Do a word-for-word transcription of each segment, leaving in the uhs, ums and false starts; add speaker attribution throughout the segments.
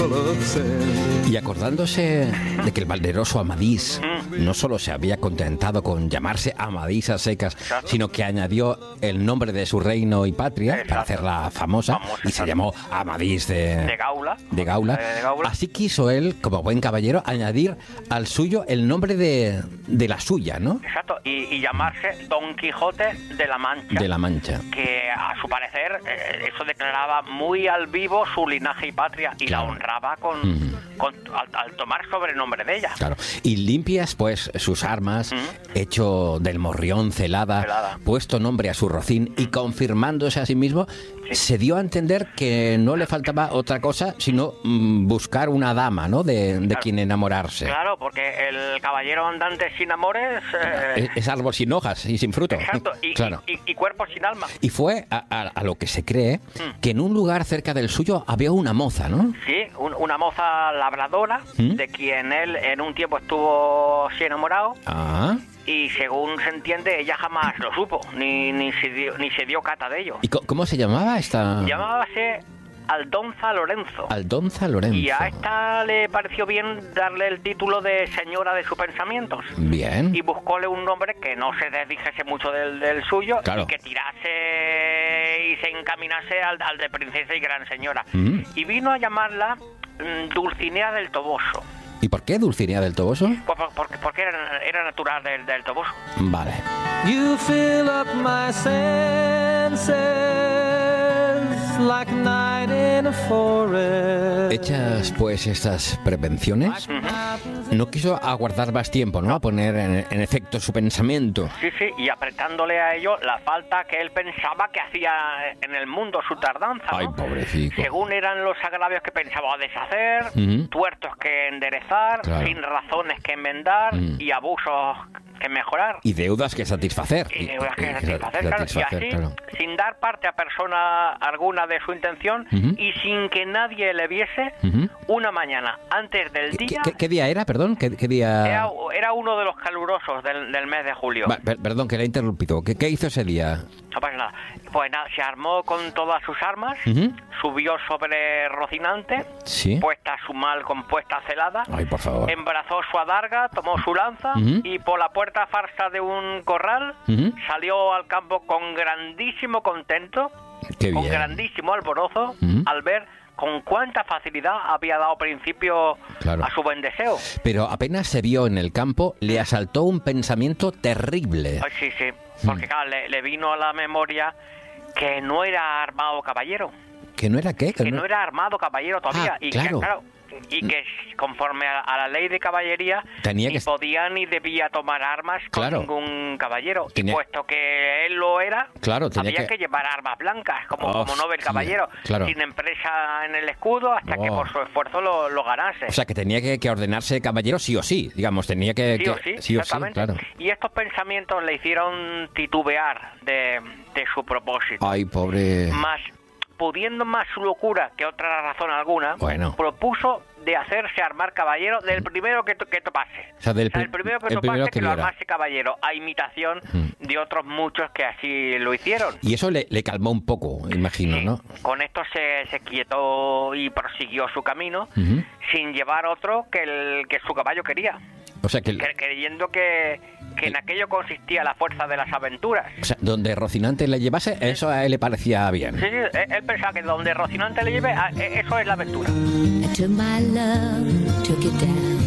Speaker 1: Y acordándose de que el valeroso Amadís no solo se había contentado con llamarse Amadís a secas,
Speaker 2: Exacto.
Speaker 1: sino que añadió el nombre de su reino y patria
Speaker 2: Exacto.
Speaker 1: para hacerla famosa,
Speaker 2: Famosa,
Speaker 1: y se
Speaker 2: exacto.
Speaker 1: llamó Amadís de,
Speaker 2: De Gaula.
Speaker 1: de Gaula.
Speaker 2: De Gaula.
Speaker 1: Así quiso él, como buen caballero, añadir al suyo el nombre de, de la suya, ¿no?
Speaker 2: Exacto, y, y llamarse Don Quijote de la Mancha.
Speaker 1: De la Mancha.
Speaker 2: Que a su parecer eh, eso declaraba muy al vivo su linaje y patria y
Speaker 1: Claro.
Speaker 2: la honraba con,
Speaker 1: Ujú.
Speaker 2: con al, al tomar sobrenombre de ella.
Speaker 1: Claro. Y limpias, pues, sus armas,
Speaker 2: Ujú.
Speaker 1: hecho del morrión celada,
Speaker 2: Celada.
Speaker 1: puesto nombre a su rocín y confirmándose a sí mismo,
Speaker 2: Sí.
Speaker 1: se dio a entender que no le faltaba otra cosa sino mm, buscar una dama, ¿no? De, de
Speaker 2: Claro.
Speaker 1: quien enamorarse.
Speaker 2: Claro, porque el caballero andante sin amores... eh,
Speaker 1: Es, es árbol sin hojas y sin fruto.
Speaker 2: exacto, y,
Speaker 1: Claro.
Speaker 2: y, y- y cuerpo sin alma.
Speaker 1: Y fue a, a- a lo que se cree
Speaker 2: Mm.
Speaker 1: que en un lugar cerca del suyo había una moza, ¿no?
Speaker 2: Sí, un- una moza labradora
Speaker 1: ¿Mm?
Speaker 2: de quien él en un tiempo estuvo así enamorado.
Speaker 1: Ah.
Speaker 2: Y según se entiende, ella jamás lo supo, ni, ni, se, dio, ni se dio cata de ello.
Speaker 1: ¿Y co- cómo se llamaba esta?
Speaker 2: Llamábase Aldonza Lorenzo.
Speaker 1: Aldonza Lorenzo.
Speaker 2: Y a esta le pareció bien darle el título de señora de sus pensamientos.
Speaker 1: Bien.
Speaker 2: Y buscóle un nombre que no se desdijese mucho del, del suyo,
Speaker 1: Claro.
Speaker 2: y que tirase y se encaminase al, al de princesa y gran señora.
Speaker 1: Mm.
Speaker 2: Y vino a llamarla mm, Dulcinea del Toboso.
Speaker 1: ¿Y por qué Dulcinea del Toboso?
Speaker 2: Por- por- Porque, porque era, era natural del, del Toboso.
Speaker 1: Vale.
Speaker 3: You fill up my senses like a night in a forest.
Speaker 1: Hechas pues estas prevenciones,
Speaker 2: Ujú.
Speaker 1: no quiso aguardar más tiempo, ¿no? A poner en, en efecto su pensamiento.
Speaker 2: Sí, sí, y apretándole a ello la falta que él pensaba que hacía en el mundo su tardanza, ¿no?
Speaker 1: Ay, pobrecito.
Speaker 2: Según eran los agravios que pensaba deshacer,
Speaker 1: Ujú.
Speaker 2: tuertos que enderezar,
Speaker 1: Claro.
Speaker 2: sin razones que enmendar
Speaker 1: Mm.
Speaker 2: y abusos que mejorar.
Speaker 1: Y deudas que satisfacer.
Speaker 2: Y deudas que
Speaker 1: Y- y-
Speaker 2: satisfacer, claro. Y
Speaker 1: satisfacer,
Speaker 2: así,
Speaker 1: claro.
Speaker 2: sin dar parte a persona alguna de su intención
Speaker 1: Ujú.
Speaker 2: y sin que nadie le viese,
Speaker 1: Ujú.
Speaker 2: una mañana antes del
Speaker 1: ¿Qué,
Speaker 2: día...
Speaker 1: qué- qué día era, perdón? ¿Qué, qué día...?
Speaker 2: Era, era uno de los calurosos del, del mes de julio.
Speaker 1: Va, per- perdón, que le he interrumpido. ¿Qué, qué hizo ese día?
Speaker 2: No pasa nada. Pues nada, se armó con todas sus armas,
Speaker 1: Ujú.
Speaker 2: subió sobre Rocinante,
Speaker 1: Sí.
Speaker 2: puesta su mal compuesta celada,
Speaker 1: Ay, por favor.
Speaker 2: embrazó su adarga, tomó su lanza
Speaker 1: Ujú.
Speaker 2: y por la puerta farsa de un corral
Speaker 1: Ujú.
Speaker 2: salió al campo con grandísimo contento,
Speaker 1: Qué
Speaker 2: con
Speaker 1: bien.
Speaker 2: grandísimo alborozo,
Speaker 1: Ujú.
Speaker 2: al ver con cuánta facilidad había dado principio
Speaker 1: Claro.
Speaker 2: a su buen deseo.
Speaker 1: Pero apenas se vio en el campo, le asaltó un pensamiento terrible.
Speaker 2: Ay, sí, sí,
Speaker 1: Mm.
Speaker 2: porque claro, le, le vino a la memoria que no era armado caballero.
Speaker 1: ¿Que no era qué?
Speaker 2: Que no era armado caballero todavía.
Speaker 1: Ah,
Speaker 2: y
Speaker 1: claro.
Speaker 2: Que, claro, y que conforme a, a la ley de caballería
Speaker 1: Tenía
Speaker 2: ni
Speaker 1: que-
Speaker 2: podía ni debía tomar armas
Speaker 1: Claro.
Speaker 2: con ningún caballero.
Speaker 1: Tenía-
Speaker 2: Y puesto que él lo era,
Speaker 1: Claro, tenía
Speaker 2: había
Speaker 1: que-
Speaker 2: que... llevar armas blancas, como, como
Speaker 1: Hostia,
Speaker 2: Nobel caballero,
Speaker 1: claro.
Speaker 2: sin empresa en el escudo hasta que
Speaker 1: Oh.
Speaker 2: por su esfuerzo lo, lo ganase.
Speaker 1: O sea, que tenía que, que ordenarse caballero sí o sí, digamos, tenía que...
Speaker 2: Sí
Speaker 1: que-
Speaker 2: o sí,
Speaker 1: sí o sí,
Speaker 2: exactamente.
Speaker 1: claro.
Speaker 2: Y estos pensamientos le hicieron titubear de, de su propósito.
Speaker 1: Ay, pobre...
Speaker 2: Más, pudiendo más su locura que otra razón alguna,
Speaker 1: Bueno.
Speaker 2: propuso de hacerse armar caballero del primero que, to- que topase.
Speaker 1: O sea, del
Speaker 2: O sea,
Speaker 1: pri-
Speaker 2: el primero que
Speaker 1: el
Speaker 2: topase
Speaker 1: primero
Speaker 2: que,
Speaker 1: que
Speaker 2: lo
Speaker 1: viera.
Speaker 2: armase caballero, a imitación
Speaker 1: Mm.
Speaker 2: de otros muchos que así lo hicieron.
Speaker 1: Y eso le, le calmó un poco, imagino,
Speaker 2: Sí,
Speaker 1: ¿no?
Speaker 2: Con esto se, se quietó y prosiguió su camino
Speaker 1: Ujú.
Speaker 2: sin llevar otro que el que su caballo quería,
Speaker 1: O sea, que... el-
Speaker 2: cre- creyendo que, que en aquello consistía la fuerza de las aventuras.
Speaker 1: o sea, donde Rocinante le llevase, eso a él le parecía bien.
Speaker 2: Sí, sí, él, él pensaba que donde Rocinante le lleve, ah, e- eso es la aventura.
Speaker 4: I took my love, took it down.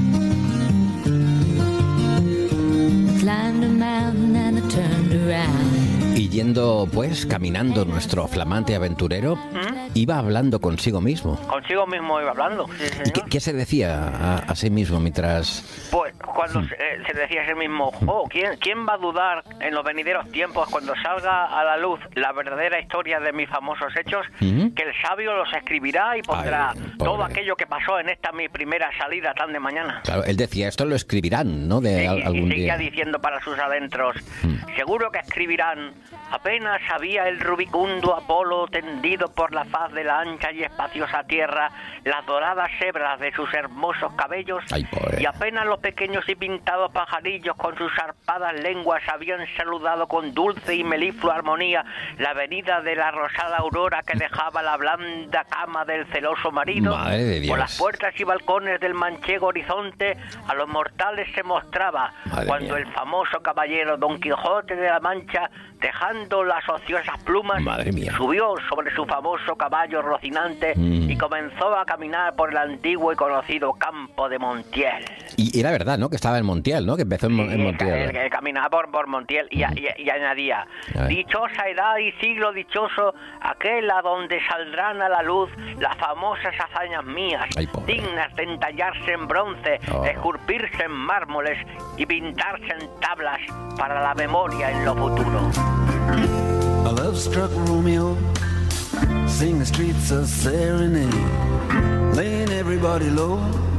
Speaker 4: I climbed a mountain and I turned around.
Speaker 1: Y yendo, pues, caminando nuestro flamante aventurero, iba hablando consigo mismo.
Speaker 2: Consigo mismo iba hablando. Sí,
Speaker 1: ¿Y
Speaker 2: señor.
Speaker 1: qué, qué se decía a, a sí mismo mientras...
Speaker 2: Pues cuando se, eh, se decía a sí mismo, oh, ¿quién, ¿quién va a dudar en los venideros tiempos cuando salga a la luz la verdadera historia de mis famosos hechos?
Speaker 1: Ujú.
Speaker 2: Que el sabio los escribirá y pondrá
Speaker 1: Ay, pobre.
Speaker 2: todo aquello que pasó en esta mi primera salida tan de mañana.
Speaker 1: Claro, él decía, esto lo escribirán, ¿no? De
Speaker 2: Y-
Speaker 1: al-
Speaker 2: y,
Speaker 1: algún
Speaker 2: seguía
Speaker 1: día.
Speaker 2: diciendo para sus adentros,
Speaker 1: Mm.
Speaker 2: seguro que escribirán, apenas había el rubicundo Apolo tendido por la faz de la ancha y espaciosa tierra las doradas hebras de sus hermosos cabellos,
Speaker 1: Ay, pobre.
Speaker 2: y apenas los pequeños amarillos y pintados pajarillos con sus zarpadas lenguas habían saludado con dulce y meliflua armonía la venida de la rosada aurora que dejaba la blanda cama del celoso marido.
Speaker 1: Madre de Dios.
Speaker 2: Por las puertas y balcones del manchego horizonte a los mortales se mostraba,
Speaker 1: Madre
Speaker 2: cuando
Speaker 1: mía.
Speaker 2: el famoso caballero Don Quijote de la Mancha, dejando las ociosas plumas,
Speaker 1: Madre mía.
Speaker 2: subió sobre su famoso caballo rocinante
Speaker 1: Mm.
Speaker 2: y comenzó a caminar por el antiguo y conocido campo de Montiel.
Speaker 1: Y era verdad, ¿no? Que estaba en Montiel, ¿no? Que empezó en, Mon- en
Speaker 2: Sí,
Speaker 1: Montiel.
Speaker 2: él- él caminaba por, por Montiel y, a- y, y añadía:
Speaker 1: A ver.
Speaker 2: dichosa edad y siglo dichoso, aquel a donde saldrán a la luz las famosas hazañas mías,
Speaker 1: Ay, pobre.
Speaker 2: dignas de entallarse en bronce,
Speaker 1: Oh.
Speaker 2: esculpirse en mármoles y pintarse en tablas para la memoria en lo futuro.
Speaker 3: A love-struck Romeo sing the streets a serenade, laying everybody low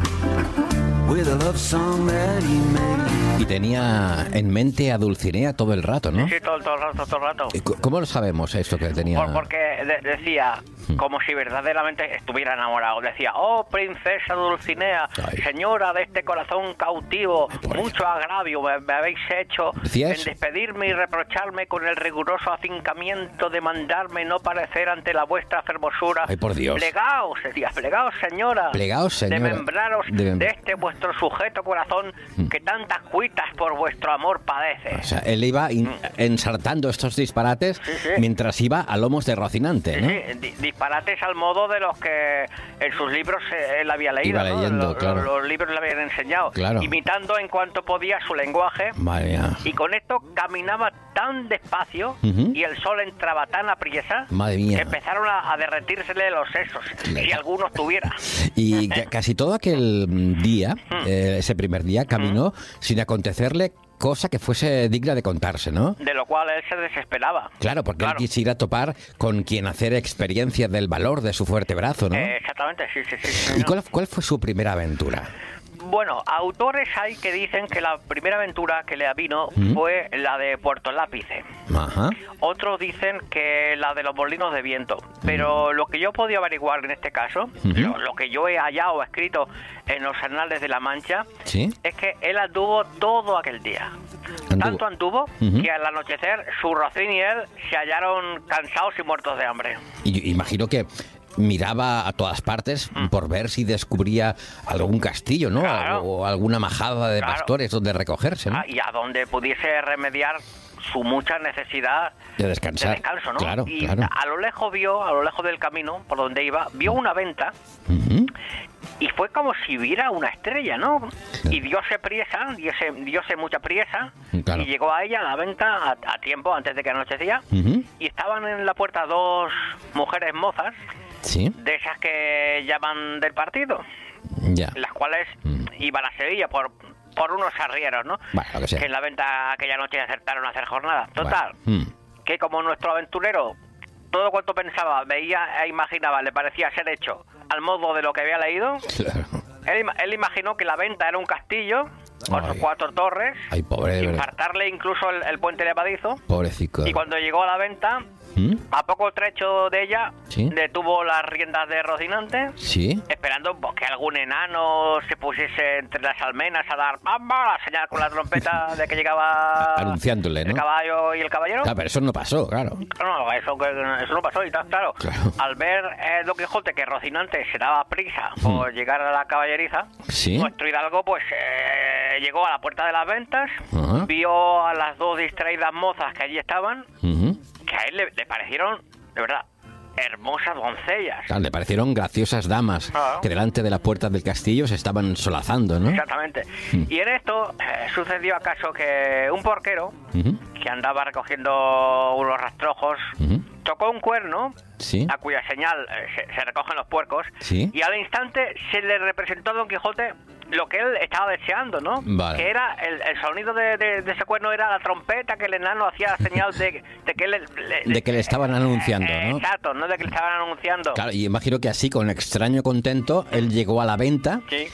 Speaker 3: with a love song that he made.
Speaker 1: Y tenía en mente a Dulcinea todo el rato, ¿no?
Speaker 2: Sí, todo, todo el rato, todo el rato.
Speaker 1: ¿Y c- ¿Cómo lo sabemos esto que tenía?
Speaker 2: Por- porque de- decía, como si verdaderamente estuviera enamorado. Decía: oh, princesa Dulcinea,
Speaker 1: Ay.
Speaker 2: señora de este corazón cautivo,
Speaker 1: pobrecita.
Speaker 2: mucho agravio me, me habéis hecho
Speaker 1: ¿Decía
Speaker 2: en
Speaker 1: eso?
Speaker 2: despedirme y reprocharme con el riguroso afincamiento de mandarme no parecer ante la vuestra fermosura.
Speaker 1: Ay, por Dios.
Speaker 2: Plegaos, decía, plegaos, señora.
Speaker 1: Plegaos, señora.
Speaker 2: Desmembraros
Speaker 1: De mem-
Speaker 2: de este vuestro sujeto corazón que tantas cuitas por vuestro amor padece.
Speaker 1: O sea, él iba in- ensartando estos disparates
Speaker 2: Sí, sí.
Speaker 1: mientras iba a lomos de Rocinante, ¿no?
Speaker 2: Sí, sí, di- disparates al modo de los que en sus libros eh, él había leído,
Speaker 1: Iba
Speaker 2: ¿no?
Speaker 1: leyendo,
Speaker 2: Lo-
Speaker 1: claro.
Speaker 2: Los libros le habían enseñado,
Speaker 1: Claro.
Speaker 2: imitando en cuanto podía su lenguaje,
Speaker 1: Madre mía.
Speaker 2: y con esto caminaba tan despacio
Speaker 1: Ujú.
Speaker 2: y el sol entraba tan apriesa
Speaker 1: Madre mía.
Speaker 2: que empezaron a, a derretírsele los sesos, si
Speaker 1: Venga.
Speaker 2: algunos tuviera.
Speaker 1: Y ca- casi todo aquel mm, día,
Speaker 2: Hmm.
Speaker 1: eh, ese primer día, caminó sin acontecerle cosa que fuese digna de contarse, ¿no?
Speaker 2: De lo cual él se desesperaba.
Speaker 1: Claro, porque
Speaker 2: Claro.
Speaker 1: él quisiera topar con quien hacer experiencia del valor de su fuerte brazo, ¿no?
Speaker 2: Eh, exactamente, sí, sí, sí. sí,
Speaker 1: ¿Y
Speaker 2: ¿no?
Speaker 1: cuál, cuál fue su primera aventura?
Speaker 2: Bueno, autores hay que dicen que la primera aventura que le avino
Speaker 1: ¿Mm?
Speaker 2: fue la de Puerto Lápice.
Speaker 1: Ajá.
Speaker 2: Otros dicen que la de los molinos de viento. Pero lo que yo he podido averiguar en este caso,
Speaker 1: Ujú.
Speaker 2: lo, lo que yo he hallado o escrito en los anales de la Mancha,
Speaker 1: ¿Sí?
Speaker 2: es que él anduvo todo aquel día.
Speaker 1: Anduvo.
Speaker 2: Tanto anduvo
Speaker 1: Ujú.
Speaker 2: que al anochecer su rocín y él se hallaron cansados y muertos de hambre.
Speaker 1: Y yo imagino que miraba a todas partes por ver si descubría algún castillo, ¿no?
Speaker 2: Mm. Claro.
Speaker 1: O alguna majada de
Speaker 2: Claro.
Speaker 1: pastores donde recogerse, ¿no?
Speaker 2: Ah, y a donde pudiese remediar su mucha necesidad
Speaker 1: De descansar.
Speaker 2: de descanso, ¿no?
Speaker 1: Claro,
Speaker 2: y
Speaker 1: claro.
Speaker 2: a lo lejos vio, a lo lejos del camino, por donde iba, vio una venta
Speaker 1: Ujú.
Speaker 2: y fue como si viera una estrella, ¿no? Y diose priesa, diose, diose mucha priesa,
Speaker 1: Claro.
Speaker 2: y llegó a ella, a la venta, a, a tiempo, antes de que anochecía,
Speaker 1: Ujú.
Speaker 2: y estaban en la puerta dos mujeres mozas,
Speaker 1: Sí,
Speaker 2: de esas que llaman del partido,
Speaker 1: ya.
Speaker 2: las cuales
Speaker 1: Mm.
Speaker 2: iban a Sevilla por, por unos arrieros, ¿no?
Speaker 1: Bueno, lo que sea.
Speaker 2: en la venta aquella noche acertaron a hacer jornada. Total,
Speaker 1: Bueno, mm.
Speaker 2: que como nuestro aventurero, todo cuanto pensaba, veía e imaginaba, le parecía ser hecho al modo de lo que había leído,
Speaker 1: Claro.
Speaker 2: él, ima- él imaginó que la venta era un castillo con sus
Speaker 1: Ay.
Speaker 2: cuatro torres,
Speaker 1: Ay, pobre, de verdad.
Speaker 2: infartarle incluso el, el puente levadizo,
Speaker 1: Pobrecito.
Speaker 2: y cuando llegó a la venta,
Speaker 1: ¿Mm?
Speaker 2: a poco trecho de ella,
Speaker 1: Sí.
Speaker 2: detuvo las riendas de Rocinante,
Speaker 1: Sí.
Speaker 2: esperando pues, que algún enano se pusiese entre las almenas a dar ¡bamba! La señal con la trompeta de que llegaba
Speaker 1: Anunciándole, ¿no?
Speaker 2: el caballo y el caballero.
Speaker 1: Claro, pero eso no pasó, claro.
Speaker 2: No, eso, que- eso no pasó y tal, claro.
Speaker 1: Claro.
Speaker 2: Al ver eh, Don Quijote que Rocinante se daba prisa por llegar a la caballeriza,
Speaker 1: Sí.
Speaker 2: nuestro hidalgo pues eh, llegó a la puerta de las ventas,
Speaker 1: Ajá.
Speaker 2: vio a las dos distraídas mozas que allí estaban,
Speaker 1: Ujú.
Speaker 2: que a él le, le parecieron, de verdad, hermosas doncellas.
Speaker 1: Claro, le parecieron graciosas damas
Speaker 2: Ah.
Speaker 1: que delante de la puerta del castillo se estaban solazando, ¿no?
Speaker 2: Exactamente. Y en esto eh, sucedió acaso que un porquero
Speaker 1: Ujú.
Speaker 2: que andaba recogiendo unos rastrojos
Speaker 1: Ujú.
Speaker 2: tocó un cuerno
Speaker 1: Sí.
Speaker 2: a cuya señal eh, se, se recogen los puercos,
Speaker 1: Sí.
Speaker 2: y al instante se le representó a Don Quijote lo que él estaba deseando, ¿no?
Speaker 1: Vale.
Speaker 2: Que era el, el sonido de, de- de ese cuerno era la trompeta que el enano hacía señal de, de que él le,
Speaker 1: De que le estaban anunciando,
Speaker 2: Eh,
Speaker 1: ¿no?
Speaker 2: Exacto, no de que le estaban anunciando.
Speaker 1: Claro, y imagino que así, con extraño contento, él llegó a la venta
Speaker 2: Sí.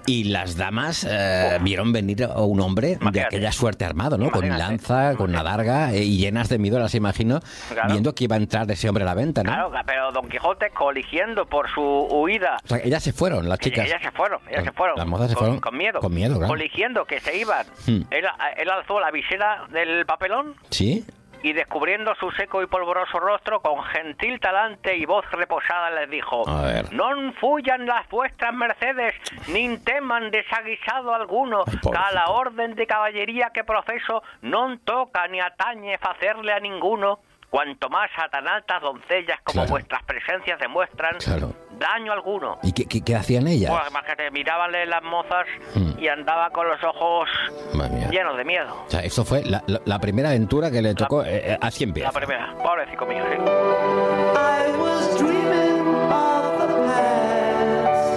Speaker 1: Y las damas eh, vieron venir a un hombre
Speaker 2: Imagínate.
Speaker 1: de aquella suerte armado, ¿no? Con
Speaker 2: Imagínate.
Speaker 1: lanza, con una darga eh, y llenas de miedo, las imagino,
Speaker 2: Claro.
Speaker 1: viendo que iba a entrar ese hombre a la venta, ¿no?
Speaker 2: Claro, pero Don Quijote coligiendo por su huida.
Speaker 1: O sea, ellas se fueron, las chicas.
Speaker 2: Ellas se fueron, ellas
Speaker 1: Con-
Speaker 2: se fueron.
Speaker 1: las mozas se
Speaker 2: con,
Speaker 1: fueron
Speaker 2: con miedo.
Speaker 1: con miedo, claro.
Speaker 2: Coligiendo que se iban.
Speaker 1: Hmm.
Speaker 2: Él, él alzó la visera del papelón
Speaker 1: ¿Sí?
Speaker 2: y descubriendo su seco y polvoroso rostro, con gentil talante y voz reposada les dijo:
Speaker 1: A ver.
Speaker 2: non fuyan las vuestras mercedes, ni teman desaguisado alguno,
Speaker 1: Ay,
Speaker 2: que
Speaker 1: pobrecito.
Speaker 2: a la orden de caballería que profeso non toca ni atañe facerle a ninguno, cuanto más a tan altas doncellas como
Speaker 1: Claro.
Speaker 2: vuestras presencias demuestran,
Speaker 1: Claro.
Speaker 2: daño alguno.
Speaker 1: ¿Y qué, qué- qué hacían ellas?
Speaker 2: Pues imagínate, mirabanle las mozas
Speaker 1: Hmm.
Speaker 2: y andaba con los ojos
Speaker 1: Madre mía.
Speaker 2: llenos de miedo.
Speaker 1: O sea, eso fue la, la- la primera aventura que le tocó eh, eh, a cien pies.
Speaker 2: La primera, pobrecito mío, sí.
Speaker 3: I was dreaming of the past,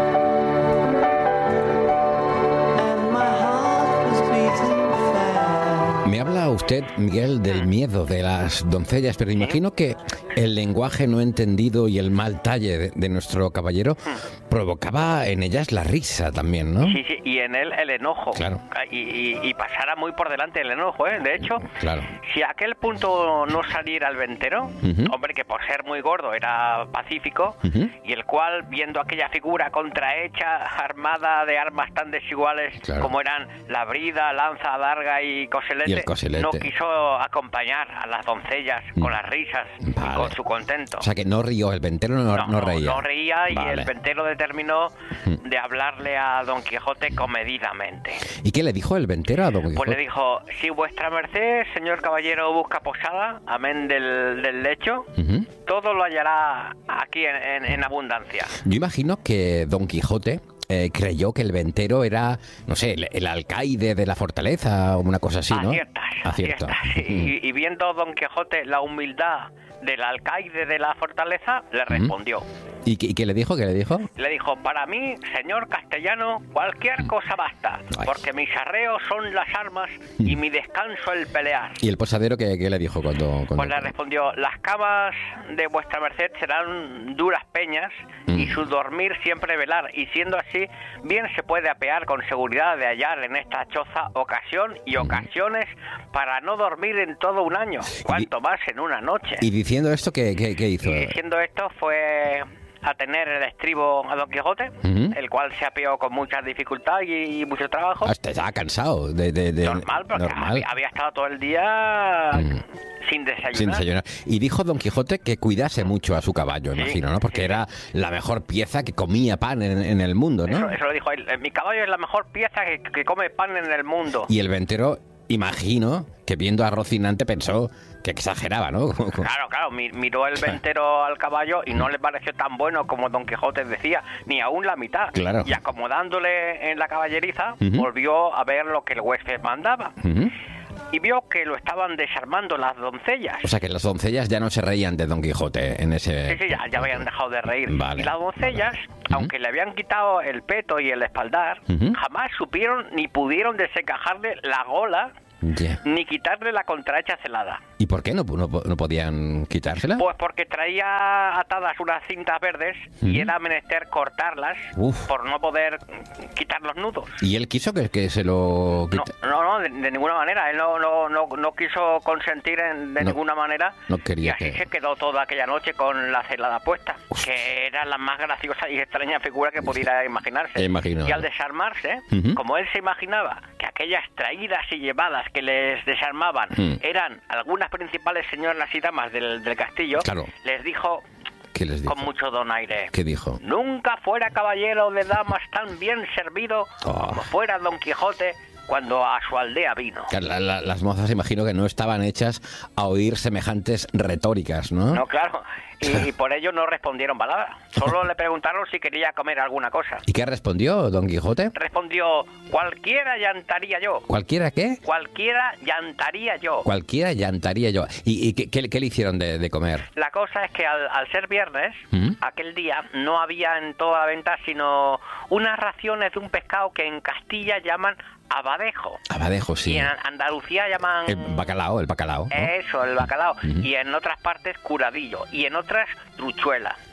Speaker 3: and my heart was beating fast.
Speaker 1: Me habla usted, Miguel, del miedo de las doncellas, pero imagino que el lenguaje no entendido y el mal talle de, de nuestro caballero provocaba en ellas la risa también, ¿no?
Speaker 2: Sí, sí, y en él el enojo.
Speaker 1: Claro.
Speaker 2: Y, y, y pasara muy por delante el enojo, ¿eh? De hecho,
Speaker 1: Claro.
Speaker 2: si a aquel punto no saliera el ventero,
Speaker 1: Ujú.
Speaker 2: hombre que por ser muy gordo era pacífico,
Speaker 1: Ujú.
Speaker 2: y el cual, viendo aquella figura contrahecha, armada de armas tan desiguales
Speaker 1: Claro.
Speaker 2: como eran la brida, lanza, darga y coselete,
Speaker 1: Y el coselete.
Speaker 2: no quiso acompañar a las doncellas con las risas
Speaker 1: Vale.
Speaker 2: y con su contento.
Speaker 1: O sea, que no rió, el ventero no, no reía.
Speaker 2: No reía y
Speaker 1: Vale.
Speaker 2: el ventero determinó
Speaker 1: Mm.
Speaker 2: de hablarle a Don Quijote comedidamente.
Speaker 1: ¿Y qué le dijo el ventero a don Quijote?
Speaker 2: Pues le dijo: si vuestra merced, señor caballero, busca posada, amén del, del lecho,
Speaker 1: Ujú.
Speaker 2: todo lo hallará aquí en, en- en abundancia.
Speaker 1: Yo imagino que don Quijote eh, creyó que el ventero era, no sé, el, el alcaide de la fortaleza o una cosa así, ¿no?
Speaker 2: Aciertas,
Speaker 1: Acierto.
Speaker 2: aciertas, sí. y, y viendo Don Quijote la humildad del alcaide de la fortaleza, le respondió.
Speaker 1: ¿Y, qué- y qué le dijo? ¿Qué le dijo?
Speaker 2: Le dijo: para mí, señor castellano, cualquier cosa basta,
Speaker 1: Ay.
Speaker 2: porque mis arreos son las armas y mi descanso el pelear.
Speaker 1: ¿Y el posadero qué, qué le dijo cuando...? cuando-
Speaker 2: Pues le respondió: las camas de vuestra merced serán duras peñas y
Speaker 1: Mm.
Speaker 2: su dormir siempre velar, y siendo así, bien se puede apear con seguridad de hallar en esta choza ocasión y ocasiones para no dormir en todo un año, cuanto más en una noche.
Speaker 1: Y diciendo esto, ¿qué, qué, qué hizo?
Speaker 2: Y diciendo esto fue a tener el estribo a Don Quijote,
Speaker 1: Ujú.
Speaker 2: el cual se apeó con mucha dificultad y, y mucho trabajo.
Speaker 1: Hasta ya cansado de... de- de-
Speaker 2: Normal, porque
Speaker 1: normal.
Speaker 2: Había, había estado todo el día
Speaker 1: Mm.
Speaker 2: sin desayunar.
Speaker 1: Sin desayunar. Y dijo don Quijote que cuidase mucho a su caballo,
Speaker 2: Sí,
Speaker 1: imagino, ¿no? Porque
Speaker 2: sí.
Speaker 1: era la mejor pieza que comía pan en, en el mundo, ¿no?
Speaker 2: Eso, eso lo dijo él. Eh, Mi caballo es la mejor pieza que, que come pan en el mundo.
Speaker 1: Y el ventero, imagino, que viendo a Rocinante pensó que exageraba, ¿no?
Speaker 2: Claro, claro, mi- miró el ventero al caballo y no le pareció tan bueno como Don Quijote decía, ni aún la mitad.
Speaker 1: Claro.
Speaker 2: Y acomodándole en la caballeriza,
Speaker 1: Ujú.
Speaker 2: volvió a ver lo que el huésped mandaba.
Speaker 1: Ujú.
Speaker 2: Y vio que lo estaban desarmando las doncellas.
Speaker 1: O sea, que las doncellas ya no se reían de don Quijote en ese...
Speaker 2: Sí, sí, ya, ya habían dejado de reír.
Speaker 1: Vale,
Speaker 2: Y las doncellas,
Speaker 1: vale.
Speaker 2: aunque le habían quitado el peto y el espaldar,
Speaker 1: Ujú.
Speaker 2: jamás supieron ni pudieron desencajarle la gola
Speaker 1: Ya.
Speaker 2: ni quitarle la contrahecha celada.
Speaker 1: ¿Y por qué no, no, no podían quitársela?
Speaker 2: Pues porque traía atadas unas cintas verdes
Speaker 1: Ujú.
Speaker 2: y era menester cortarlas
Speaker 1: Uf.
Speaker 2: por no poder quitar los nudos.
Speaker 1: ¿Y él quiso que, que se lo
Speaker 2: No,
Speaker 1: quita?
Speaker 2: no, no, de, de ninguna manera. Él no, no, no, no quiso consentir en- de
Speaker 1: No,
Speaker 2: ninguna manera.
Speaker 1: no quería
Speaker 2: y así
Speaker 1: que-
Speaker 2: se quedó toda aquella noche con la celada puesta, que era la más graciosa y extraña figura que pudiera imaginarse.
Speaker 1: Imagino.
Speaker 2: Y al desarmarse,
Speaker 1: Ujú.
Speaker 2: como él se imaginaba que aquellas traídas y llevadas que les desarmaban
Speaker 1: Mm.
Speaker 2: eran algunas principales señoras y damas del, del castillo,
Speaker 1: Claro.
Speaker 2: les dijo
Speaker 1: ¿Qué les dijo?
Speaker 2: con mucho donaire:
Speaker 1: ¿Qué dijo?
Speaker 2: nunca fuera caballero de damas tan bien servido
Speaker 1: Oh.
Speaker 2: como fuera Don Quijote cuando a su aldea vino.
Speaker 1: Que la- la- las mozas, imagino que no estaban hechas a oír semejantes retóricas, ¿no?
Speaker 2: No, claro. Y, y por ello no respondieron palabra. Solo le preguntaron si quería comer alguna cosa.
Speaker 1: ¿Y qué respondió don Quijote?
Speaker 2: Respondió: cualquiera llantaría yo.
Speaker 1: ¿Cualquiera qué?
Speaker 2: Cualquiera llantaría yo.
Speaker 1: Cualquiera llantaría yo. ¿Y, y qué, qué- qué le hicieron de, de comer?
Speaker 2: La cosa es que al, al ser viernes,
Speaker 1: ¿Mm?
Speaker 2: aquel día no había en toda la venta sino unas raciones de un pescado que en Castilla llaman abadejo.
Speaker 1: Abadejo, sí.
Speaker 2: Y en Andalucía llaman...
Speaker 1: El bacalao, el bacalao. ¿no?
Speaker 2: Eso, el bacalao.
Speaker 1: Ujú.
Speaker 2: Y en otras partes curadillo. Y en otras truchuela.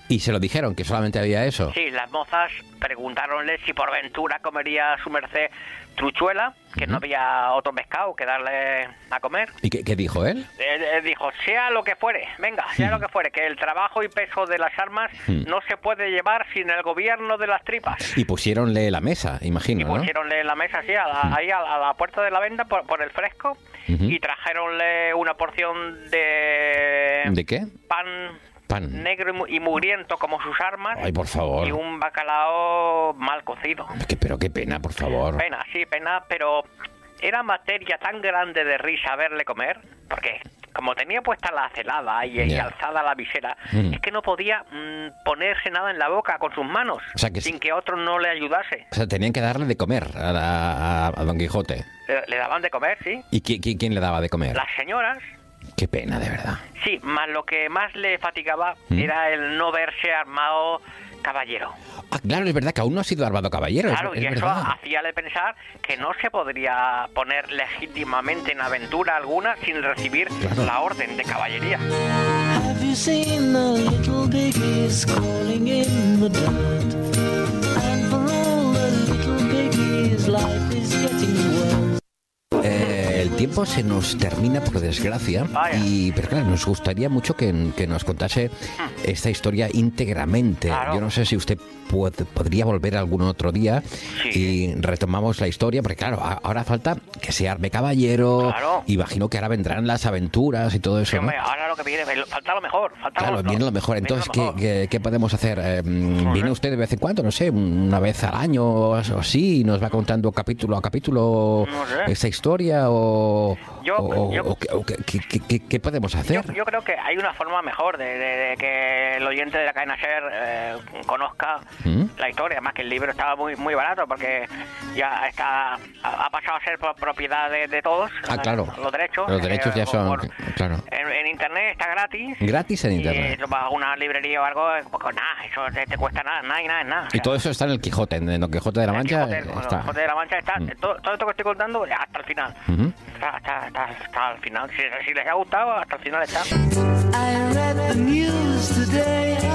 Speaker 1: ¿Y se lo dijeron, que solamente había eso?
Speaker 2: Sí, las mozas preguntaronle si por ventura comería su merced truchuela, que uh-huh. no había otro pescado que darle a comer.
Speaker 1: ¿Y qué, qué dijo él?
Speaker 2: Él, él dijo, sea lo que fuere, venga, sea uh-huh. lo que fuere, que el trabajo y peso de las armas uh-huh. no se puede llevar sin el gobierno de las tripas.
Speaker 1: Y pusiéronle la mesa, imagino,
Speaker 2: y
Speaker 1: ¿no?
Speaker 2: pusiéronle la mesa, sí, a la, uh-huh. ahí a la, a la puerta de la venta por, por el fresco, uh-huh. y trajeronle una porción de...
Speaker 1: ¿De qué?
Speaker 2: Pan...
Speaker 1: Pan.
Speaker 2: Negro y mugriento como sus armas.
Speaker 1: Ay, por favor.
Speaker 2: Y un bacalao mal cocido.
Speaker 1: ¿Qué, pero qué pena, por favor.
Speaker 2: Pena, sí, pena, pero era materia tan grande de risa verle comer, porque como tenía puesta la celada y, yeah. y alzada la visera, mm. es que no podía mmm, ponerse nada en la boca con sus manos, o sea que sin que otro no le ayudase.
Speaker 1: O sea, tenían que darle de comer a, a, a Don Quijote.
Speaker 2: Le, le daban de comer, sí.
Speaker 1: ¿Y qui, qui, quién le daba de comer?
Speaker 2: Las señoras.
Speaker 1: Qué pena, de verdad.
Speaker 2: Sí, más lo que más le fatigaba ¿Mm? era el no verse armado caballero.
Speaker 1: Ah, claro, es verdad que aún no ha sido armado caballero.
Speaker 2: Claro,
Speaker 1: es,
Speaker 2: y
Speaker 1: es
Speaker 2: eso
Speaker 1: verdad.
Speaker 2: hacíale pensar que no se podría poner legítimamente en aventura alguna sin recibir claro. la orden de caballería.
Speaker 5: Have you seen the little piggies crawling in the dirt? And for all the little piggies, life is getting worse.
Speaker 1: Eh, el tiempo se nos termina, por desgracia,
Speaker 2: Vaya.
Speaker 1: y pero claro, nos gustaría mucho que, que nos contase esta historia íntegramente.
Speaker 2: Claro.
Speaker 1: Yo no sé si usted puede, podría volver algún otro día
Speaker 2: sí.
Speaker 1: y retomamos la historia, porque claro, a, ahora falta que se arme caballero,
Speaker 2: claro.
Speaker 1: imagino que ahora vendrán las aventuras y todo eso,
Speaker 2: sí,
Speaker 1: ¿no?
Speaker 2: hombre, ahora lo que viene, falta lo mejor. Falta
Speaker 1: Claro,
Speaker 2: lo,
Speaker 1: viene lo mejor. Entonces, ¿qué, qué, ¿qué podemos hacer? Eh, ¿Viene usted de vez en cuando? No sé, una vez al año o así, y nos va contando capítulo a capítulo
Speaker 2: no sé.
Speaker 1: esa historia o...
Speaker 2: Yo,
Speaker 1: o,
Speaker 2: yo,
Speaker 1: o, o ¿qué, qué, qué, ¿Qué podemos hacer?
Speaker 2: Yo, yo creo que hay una forma mejor de, de, de que el oyente de la cadena SER eh, conozca ¿Mm? la historia, más que el libro estaba muy muy barato porque ya está ha, ha pasado a ser propiedad de, de todos.
Speaker 1: Ah, claro.
Speaker 2: Los derechos.
Speaker 1: Los derechos
Speaker 2: eh,
Speaker 1: ya son,
Speaker 2: por,
Speaker 1: claro.
Speaker 2: En, en internet está gratis.
Speaker 1: Gratis en internet.
Speaker 2: Y vas a una librería o algo, pues nada, eso te, te cuesta nada, nada y nada, nada.
Speaker 1: Y o sea, todo eso está en el Quijote, en el Don Quijote de la Mancha.
Speaker 2: El Quijote,
Speaker 1: está.
Speaker 2: El Quijote de la Mancha está, mm. todo, todo esto que estoy contando hasta el final. Uh-huh. Está, está, está, está al final. Si, si les ha gustado, hasta el final está.
Speaker 5: I read the news today.